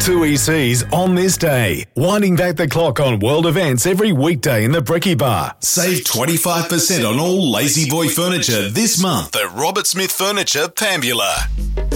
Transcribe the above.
2 ECs on this day. Winding back the clock on world events every weekday in the Bricky Bar. Save 25% on all Lazy Boy furniture this month at Robert Smith Furniture, Pambula.